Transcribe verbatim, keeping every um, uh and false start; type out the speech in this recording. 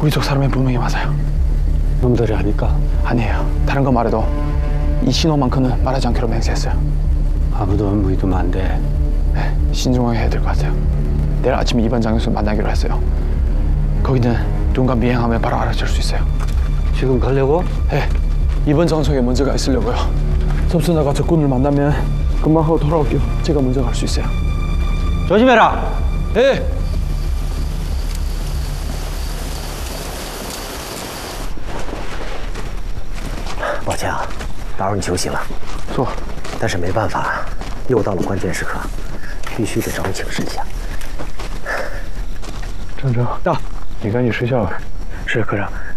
우리 쪽 사람이 분명히 맞아요. 놈들이 아닐까? 아니에요. 다른 거 말해도 이 신호만큼은 말하지 않기로 맹세했어요. 아무도 믿으면 안 돼. 네, 신중하게 해야 될 것 같아요. 내일 아침 이 번 장소 만나기로 했어요. 거기는 누군가 미행하면 바로 알아챌 수 있어요. 지금 가려고? 네, 이 번 장소에 먼저 가 있으려고요. 접수나가 적군을 만나면 금방 하고 돌아올게요. 제가 먼저 갈 수 있어요. 조심해라. 네. 抱歉啊，打扰你休息了。 说， 但是没办法，又到了关键时刻，必须得找你请示一下。 郑征，到，你赶紧睡觉吧。 是科长。